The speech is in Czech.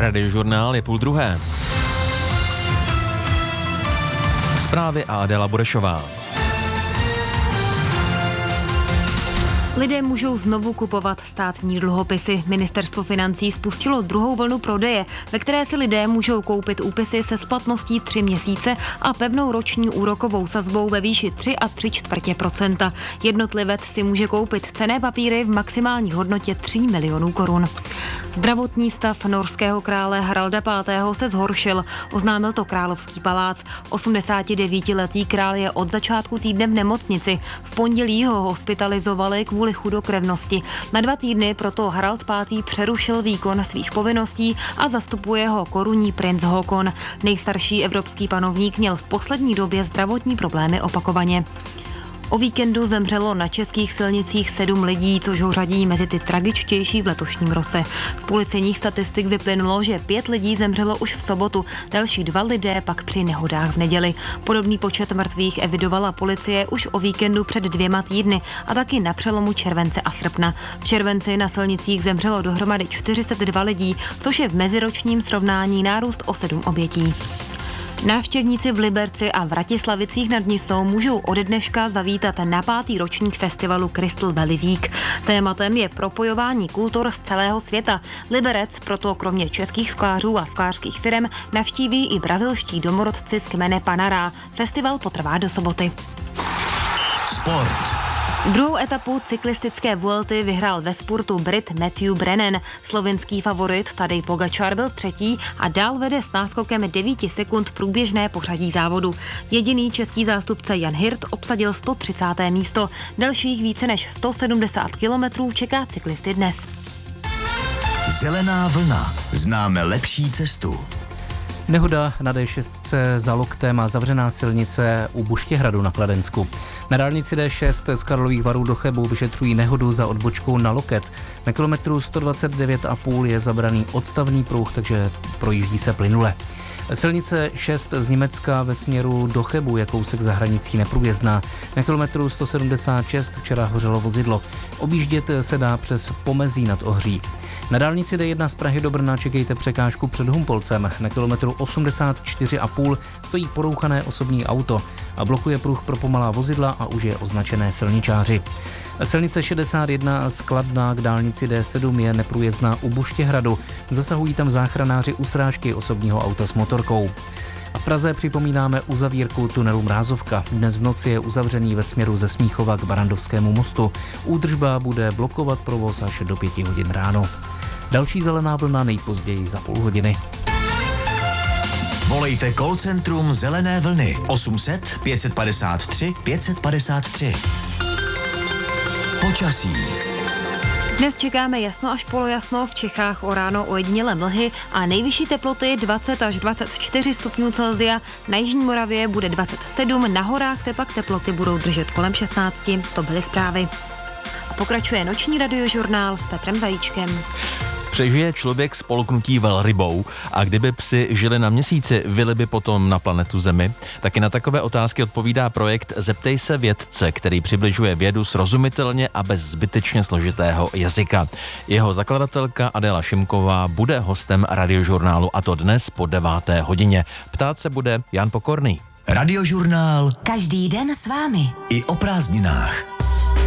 Radiožurnál je 12:30. Zprávy a Adela Burešová. Lidé můžou znovu kupovat státní dluhopisy. Ministerstvo financí spustilo druhou vlnu prodeje, ve které si lidé můžou koupit úpisy se splatností 3 měsíce a pevnou roční úrokovou sazbou ve výši 3,75%. Jednotlivec si může koupit cenné papíry v maximální hodnotě 3 milionů korun. Zdravotní stav norského krále Haralda V. se zhoršil, oznámil to Královský palác. 89letý král je od začátku týdne v nemocnici. V pondělí ho hospitalizovali kvůli chudokrevnosti. Na 2 týdny proto Harald V. přerušil výkon svých povinností a zastupuje ho korunní princ Haakon. Nejstarší evropský panovník měl v poslední době zdravotní problémy opakovaně. O víkendu zemřelo na českých silnicích 7 lidí, což ho řadí mezi ty tragičtější v letošním roce. Z policejních statistik vyplynulo, že 5 lidí zemřelo už v sobotu, další 2 lidé pak při nehodách v neděli. Podobný počet mrtvých evidovala policie už o víkendu před 2 týdny a taky na přelomu července a srpna. V červenci na silnicích zemřelo dohromady 42 lidí, což je v meziročním srovnání nárůst o 7 obětí. Návštěvníci v Liberci a Vratislavicích nad Nisou můžou ode dneška zavítat na 5. ročník festivalu Crystal Valley Week. Tématem je propojování kultur z celého světa. Liberec proto kromě českých sklářů a sklářských firem navštíví i brazilští domorodci z kmene Panará. Festival potrvá do soboty. Sport. Druhou etapu cyklistické Vuelty vyhrál ve spurtu Brit Matthew Brennan. Slovinský favorit Tadej Pogačar byl 3. a dál vede s náskokem 9 sekund průběžné pořadí závodu. Jediný český zástupce Jan Hirt obsadil 130. místo. Dalších více než 170 kilometrů čeká cyklisty dnes. Zelená vlna. Známe lepší cestu. Nehoda na D6 za Loktem a zavřená silnice u Buštěhradu na Kladensku. Na dálnici D6 z Karlových Varů do Chebu vyšetřují nehodu za odbočkou na Loket. Na kilometru 129,5 je zabraný odstavný pruh, takže projíždí se plynule. Silnice 6 z Německa ve směru do Chebu je kousek za hranicí neprůjezdná. Na kilometru 176 včera hořelo vozidlo. Objíždět se dá přes Pomezí nad Ohří. Na dálnici D1 z Prahy do Brna čekejte překážku před Humpolcem. Na kilometru 84,5 stojí porouchané osobní auto a blokuje pruh pro pomalá vozidla a už je označené silničáři. Silnice 61 z Kladna k dálnici D7 je neprůjezdná u Buštěhradu. Zasahují tam záchranáři u srážky osobního auta s motorkou. A v Praze připomínáme uzavírku tunelu Mrázovka. Dnes v noci je uzavřený ve směru ze Smíchova k Barandovskému mostu. Údržba bude blokovat provoz až do 5 hodin ráno. Další zelená vlna nejpozději za půl hodiny. Volejte call centrum Zelené vlny 800 553 553. Počasí. Dnes čekáme jasno až polojasno, v Čechách o ráno ojedinělé mlhy a nejvyšší teploty 20 až 24 stupňů Celsia. Na jižní Moravě bude 27, na horách se pak teploty budou držet kolem 16. To byly zprávy. A pokračuje noční radiožurnál s Petrem Zajíčkem. Přežije člověk spolknutí velrybou a kdyby psi žili na měsíci, vyli by potom na planetu Zemi? Taky na takové otázky odpovídá projekt Zeptej se vědce, který přibližuje vědu srozumitelně a bez zbytečně složitého jazyka. Jeho zakladatelka Adela Šimková bude hostem radiožurnálu a to dnes po 9. hodině. Ptát se bude Jan Pokorný. Radiožurnál každý den s vámi. I o prázdninách.